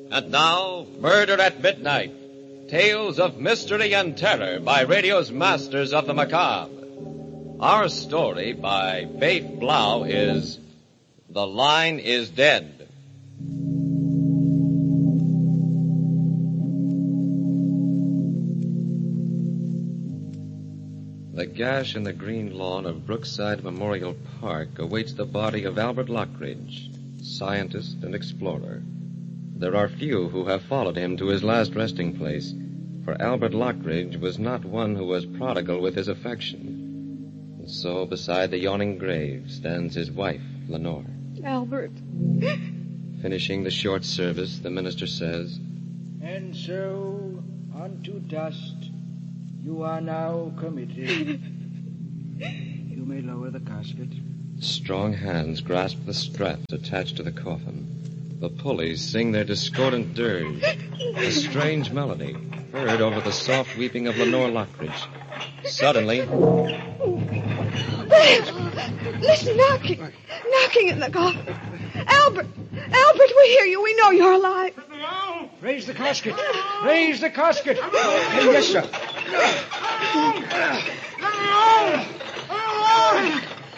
And now, Murder at Midnight. Tales of mystery and terror by radio's masters of the macabre. Our story by Faith Blau is The Line is Dead. The gash in the green lawn of Brookside Memorial Park awaits the body of Albert Lockridge, scientist and explorer. There are few who have followed him to his last resting place, for Albert Lockridge was not one who was prodigal with his affection. And so beside the yawning grave stands his wife, Lenore. Albert. Finishing the short service, the minister says, "And so, unto dust, you are now committed. You may lower the casket." Strong hands grasp the straps attached to the coffin. The pulleys sing their discordant dirge, a strange melody, heard over the soft weeping of Lenore Lockridge. Suddenly... Listen, knocking in the coffin. Albert, we hear you. We know you're alive. Raise the casket. Raise the casket. Yes, sir.